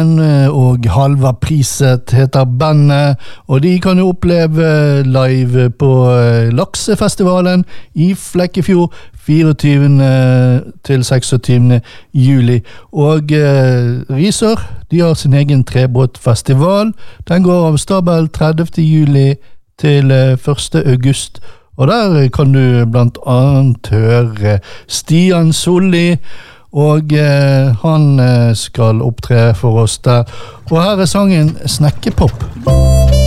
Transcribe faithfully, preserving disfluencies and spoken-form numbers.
Stabelen og Halva Priset heter bandet, og de kan du oppleve live på Laksefestivalen i Flekkefjord fireogtyvende til seksogtyvende juli. Og eh, Risør, de har sin egen trebåtfestival. Den går av stabel tredivte juli til eh, første august. Og der kan du blant annet høre Stian Solli, og eh, han eh, skal opptre for oss der. Og her er sangen Snekkepop.